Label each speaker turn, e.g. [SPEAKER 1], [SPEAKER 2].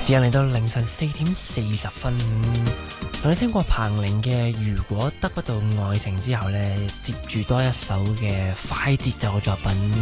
[SPEAKER 1] 時間嚟到凌晨4:40，同你聽過彭羚嘅《如果得不到愛情》之後呢，接住多一首嘅快節奏嘅作品。